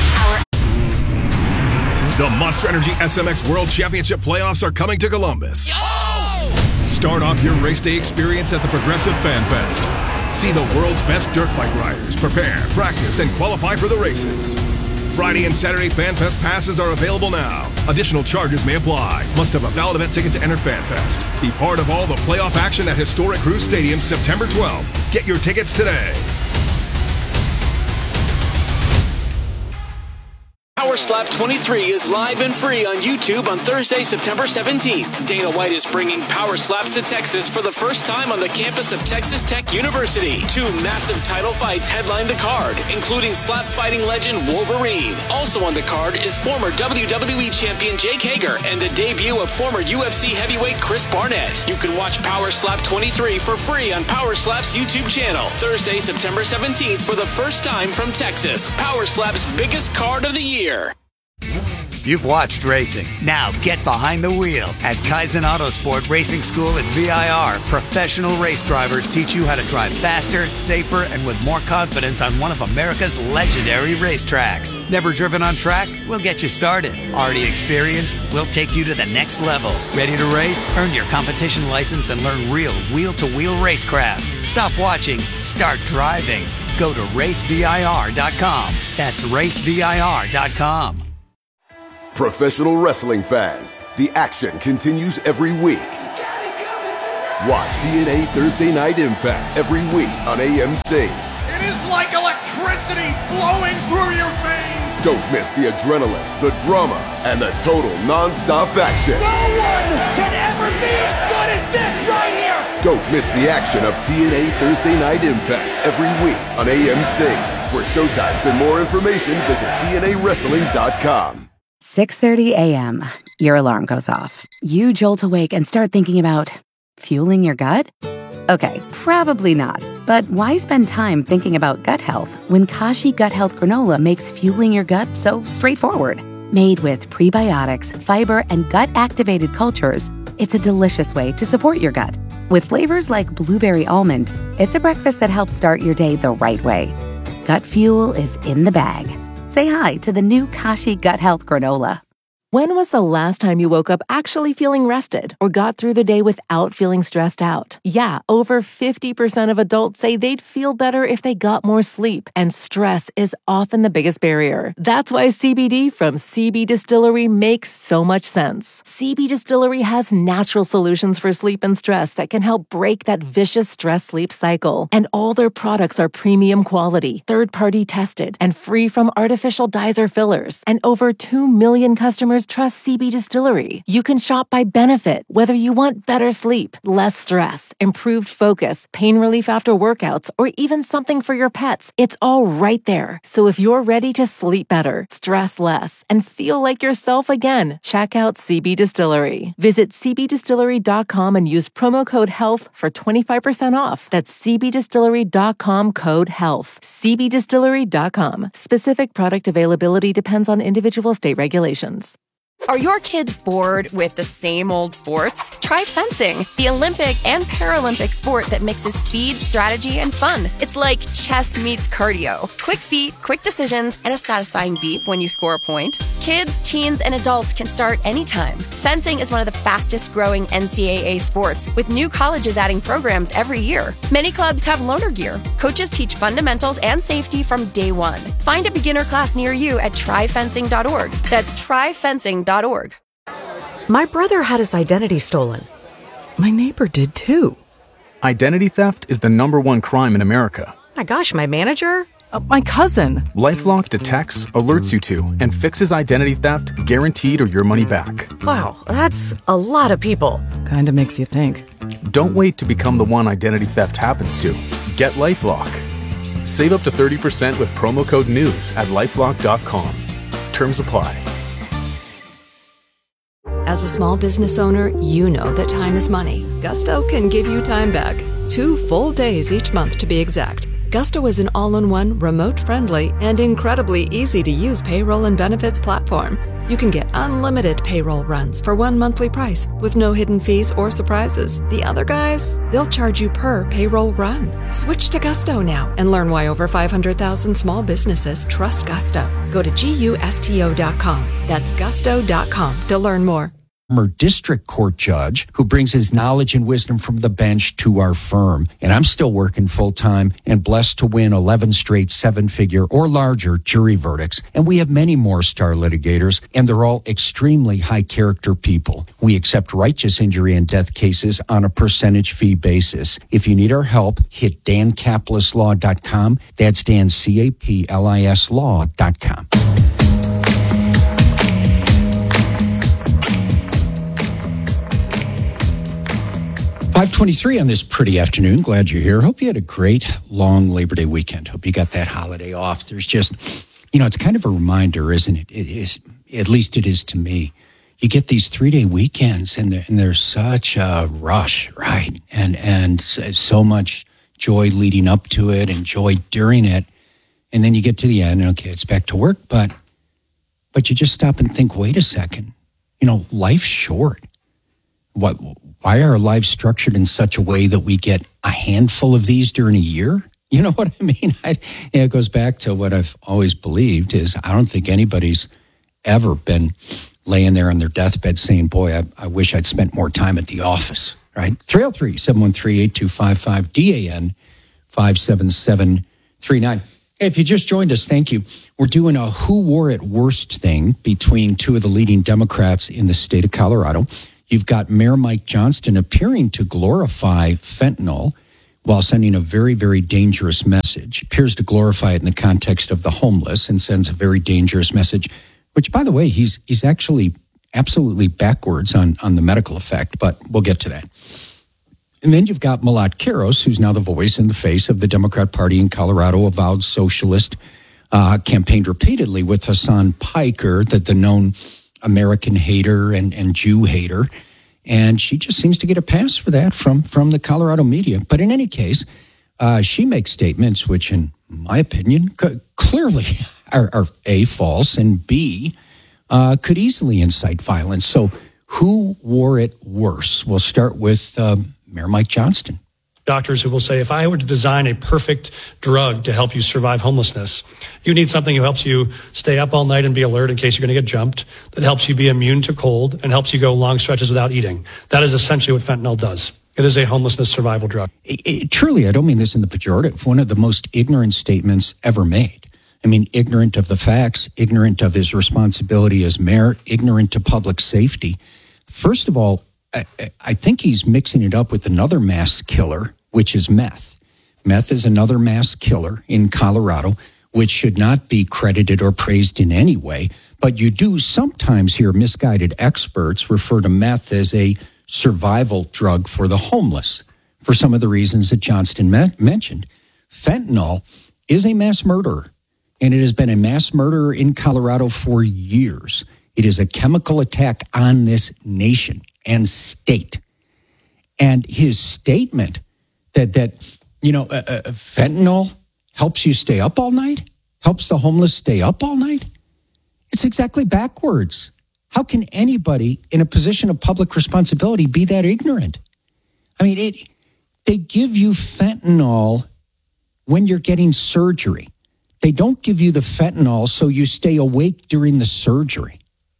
J: The Monster Energy S M X World Championship playoffs are coming to Columbus. Yo! Start off your race day experience at the Progressive Fan Fest. See the world's best dirt bike riders prepare, practice, and qualify for the races. Friday and Saturday Fan Fest passes are available now. Additional charges may apply. Must have a valid event ticket to enter Fan Fest. Be part of all the playoff action at historic Cruise Stadium September twelfth. Get your tickets today.
K: Power Slap twenty-three is live and free on YouTube on Thursday, September seventeenth. Dana White is bringing Power Slaps to Texas for the first time on the campus of Texas Tech University. Two massive title fights headline the card, including slap fighting legend Wolverine. Also on the card is former W W E champion Jake Hager and the debut of former U F C heavyweight Chris Barnett. You can watch Power Slap twenty-three for free on Power Slap's YouTube channel Thursday, September seventeenth for the first time from Texas. Power Slap's biggest card of the year.
L: You've watched racing. Now get behind the wheel. At Kaizen Autosport Racing School at V I R, professional race drivers teach you how to drive faster, safer, and with more confidence on one of America's legendary racetracks. Never driven on track? We'll get you started. Already experienced? We'll take you to the next level. Ready to race? Earn your competition license and learn real wheel-to-wheel racecraft. Stop watching. Start driving. Go to race V I R dot com. That's race V I R dot com.
M: Professional wrestling fans, the action continues every week. Watch T N A Thursday Night Impact every week on A M C.
H: It is like electricity flowing through your veins.
M: Don't miss the adrenaline, the drama, and the total non-stop action.
H: No one can ever be as good as this right here.
M: Don't miss the action of T N A Thursday Night Impact every week on A M C. For showtimes and more information, visit T N A wrestling dot com.
O: six thirty a.m. Your alarm goes off. You jolt awake and start thinking about fueling your gut? Okay, probably not. But why spend time thinking about gut health when Kashi Gut Health Granola makes fueling your gut so straightforward? Made with prebiotics, fiber, and gut-activated cultures, it's a delicious way to support your gut. With flavors like blueberry almond, it's a breakfast that helps start your day the right way. Gut fuel is in the bag. Say hi to the new Kashi Gut Health Granola.
P: When was the last time you woke up actually feeling rested or got through the day without feeling stressed out? Yeah, over fifty percent of adults say they'd feel better if they got more sleep, and stress is often the biggest barrier. That's why C B D from C B Distillery makes so much sense. C B Distillery has natural solutions for sleep and stress that can help break that vicious stress-sleep cycle. And all their products are premium quality, third-party tested, and free from artificial dyes or fillers. And over two million customers trust C B Distillery. You can shop by benefit, whether you want better sleep, less stress, improved focus, pain relief after workouts, or even something for your pets. It's all right there. So if you're ready to sleep better, stress less, and feel like yourself again, check out C B Distillery. Visit C B distillery dot com and use promo code HEALTH for twenty-five percent off. That's C B distillery dot com code HEALTH. C B distillery dot com. Specific product availability depends on individual state regulations.
V: Are your kids bored with the same old sports? Try fencing, the Olympic and Paralympic sport that mixes speed, strategy, and fun. It's like chess meets cardio. Quick feet, quick decisions, and a satisfying beep when you score a point. Kids, teens, and adults can start anytime. Fencing is one of the fastest growing N C double A sports, with new colleges adding programs every year. Many clubs have loaner gear. Coaches teach fundamentals and safety from day one. Find a beginner class near you at try fencing dot org. That's try fencing dot org.
G: My brother had his identity stolen. My neighbor did too.
Q: Identity theft is the number one crime in America.
G: My gosh, my manager?
W: Uh, my cousin.
Q: LifeLock detects, alerts you to, and fixes identity theft guaranteed or your money back.
G: Wow, that's a lot of people.
W: Kinda makes you think.
Q: Don't wait to become the one identity theft happens to. Get LifeLock. Save up to thirty percent with promo code NEWS at lifelock dot com. Terms apply.
X: As a small business owner, you know that time is money. Gusto can give you time back. Two full days each month to be exact. Gusto is an all-in-one, remote-friendly, and incredibly easy-to-use payroll and benefits platform. You can get unlimited payroll runs for one monthly price with no hidden fees or surprises. The other guys, they'll charge you per payroll run. Switch to Gusto now and learn why over five hundred thousand small businesses trust Gusto. Go to gusto dot com. That's gusto dot com to learn more.
E: Former district court judge who brings his knowledge and wisdom from the bench to our firm. And I'm still working full time and blessed to win eleven straight seven figure or larger jury verdicts. And we have many more star litigators, and they're all extremely high character people. We accept righteous injury and death cases on a percentage fee basis. If you need our help, hit dan caplis law dot com. That's Dan, C A P L I S law dot com. five twenty-three on this pretty afternoon. Glad you're here. Hope you had a great long Labor Day weekend. Hope you got that holiday off. There's just, you know, it's kind of a reminder, isn't it? It is, at least it is to me. You get these three-day weekends, and, and there's such a rush, right? And and so much joy leading up to it and joy during it. And then you get to the end, and okay, it's back to work. But but you just stop and think, wait a second. You know, life's short. What? Why are our lives structured in such a way that we get a handful of these during a year? You know what I mean? I, you know, it goes back to what I've always believed is I don't think anybody's ever been laying there on their deathbed saying, boy, I, I wish I'd spent more time at the office, right? three oh three, seven one three, eight two five five, D A N five seven seven three nine. Hey, if you just joined us, thank you. We're doing a who wore it worst thing between two of the leading Democrats in the state of Colorado. You've got Mayor Mike Johnston appearing to glorify fentanyl while sending a very, very dangerous message. Appears to glorify it in the context of the homeless and sends a very dangerous message, which, by the way, he's he's actually absolutely backwards on, on the medical effect, but we'll get to that. And then you've got Malat Kiros, who's now the voice in the face of the Democrat Party in Colorado, avowed socialist, uh, campaigned repeatedly with Hassan Piker, the, the known American hater and, and Jew hater. And she just seems to get a pass for that from, from the Colorado media. But in any case, uh, she makes statements which, in my opinion, c- clearly are, are A, false, and B, uh, could easily incite violence. So who wore it worse? We'll start with uh, Mayor Mike Johnston.
A: Doctors who will say, if I were to design a perfect drug to help you survive homelessness, you need something that helps you stay up all night and be alert in case you're going to get jumped, that helps you be immune to cold, and helps you go long stretches without eating. That is essentially what fentanyl does. It is a homelessness survival drug.
E: It, it, truly, I don't mean this in the pejorative, one of the most ignorant statements ever made. I mean, ignorant of the facts, ignorant of his responsibility as mayor, ignorant to public safety. First of all, I, I think he's mixing it up with another mass killer, which is meth. Meth is another mass killer in Colorado, which should not be credited or praised in any way. But you do sometimes hear misguided experts refer to meth as a survival drug for the homeless for some of the reasons that Johnston me- mentioned. Fentanyl is a mass murderer, and it has been a mass murderer in Colorado for years. It is a chemical attack on this nation and state. And his statement that, that you know, uh, uh, fentanyl helps you stay up all night, helps the homeless stay up all night, it's exactly backwards. How can anybody in a position of public responsibility be that ignorant? I mean, it, they give you fentanyl when you're getting surgery. They don't give you the fentanyl so you stay awake during the surgery.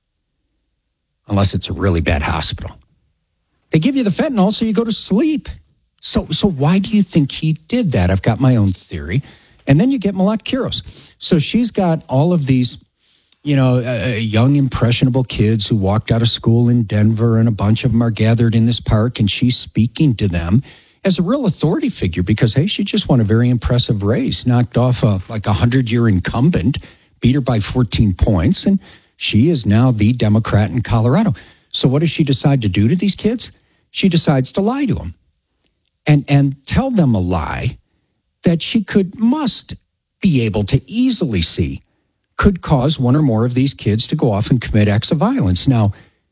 E: Unless it's a really bad hospital. They give you the fentanyl so you go to sleep. So so why do you think he did that? I've got my own theory. And then you get Malat Kiros. So she's got all of these, you know, uh, young, impressionable kids who walked out of school in Denver, and a bunch of them are gathered in this park, and she's speaking to them as a real authority figure because, hey, she just won a very impressive race, knocked off a, like a hundred-year incumbent, beat her by fourteen points, and she is now the Democrat in Colorado. So what does she decide to do to these kids? She decides to lie to them and, and tell them a lie that she could, must be able to easily see could cause one or more of these kids to go off and commit acts of violence. Now,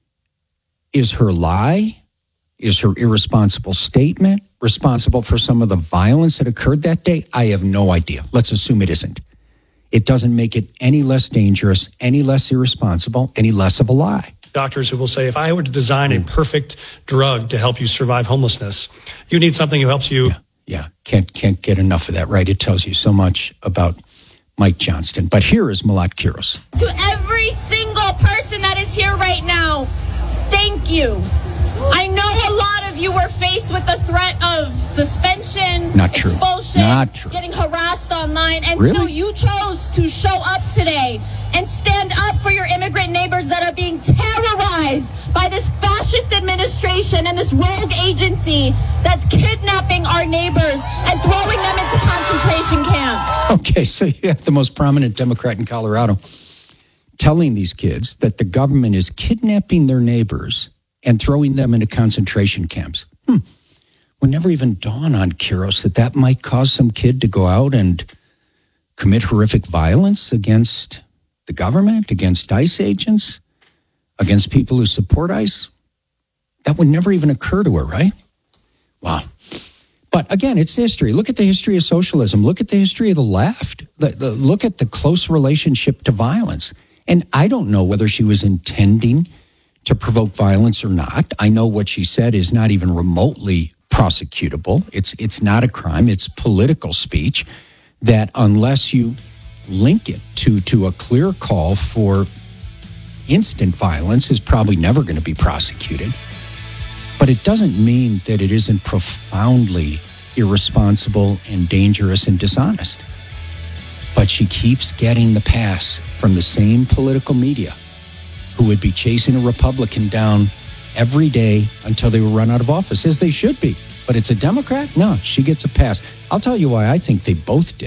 E: is her lie, is her irresponsible statement responsible for some of the violence that occurred that day? I have no idea. Let's assume it isn't. It doesn't make it any less dangerous, any less irresponsible, any less of a lie.
A: Doctors who will say, if I were to design a perfect drug to help you survive homelessness, you need something that helps you.
E: Yeah, yeah. Can't, can't get enough of that, right? It tells you so much about Mike Johnston. But here is Malat Kiros.
B: To every single person that is here right now, thank you. I know a lot of you were faced with the threat of suspension,
E: Not true.
B: expulsion,
E: Not true.
B: getting harassed online, and
E: Really?
B: still you chose to show up today and stand up for your immigrant neighbors that are being terrorized by this fascist administration and this rogue agency that's kidnapping our neighbors and throwing them into concentration camps.
E: Okay, so you have the most prominent Democrat in Colorado telling these kids that the government is kidnapping their neighbors and throwing them into concentration camps. Hmm. would never even dawn on Kiros that that might cause some kid to go out and commit horrific violence against the government, against ICE agents, against people who support ICE. That would never even occur to her, right? Wow. But again, it's history. Look at the history of socialism. Look at the history of the left. The, the, look at the close relationship to violence. And I don't know whether she was intending to provoke violence or not. I know what she said is not even remotely prosecutable. It's it's not a crime. It's political speech that, unless you link it to, to a clear call for instant violence, is probably never going to be prosecuted. But it doesn't mean that it isn't profoundly irresponsible and dangerous and dishonest. But she keeps getting the pass from the same political media who would be chasing a Republican down every day until they were run out of office, as they should be. But it's a Democrat? No, she gets a pass. I'll tell you why I think they both did.